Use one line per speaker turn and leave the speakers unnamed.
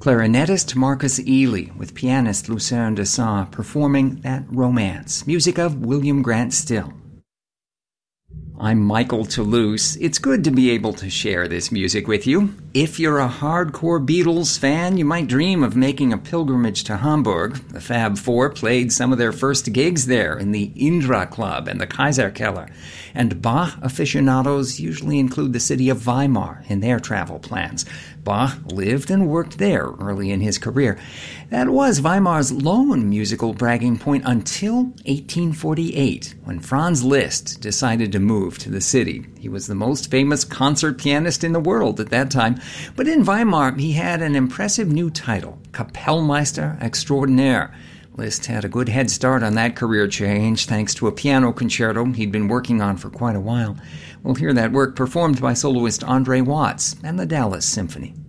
clarinetist Marcus Ely with pianist Lucerne Dessau performing That Romance, music of William Grant Still. I'm Michael Toulouse. It's good to be able to share this music with you. If you're a hardcore Beatles fan, you might dream of making a pilgrimage to Hamburg. The Fab Four played some of their first gigs there in the Indra Club and the Kaiserkeller. And Bach aficionados usually include the city of Weimar in their travel plans. Bach lived and worked there early in his career. That was Weimar's lone musical bragging point until 1848, when Franz Liszt decided to move to the city. He was the most famous concert pianist in the world at that time, but in Weimar he had an impressive new title, Kapellmeister Extraordinaire. Liszt had a good head start on that career change thanks to a piano concerto he'd been working on for quite a while. We'll hear that work performed by soloist Andre Watts and the Dallas Symphony.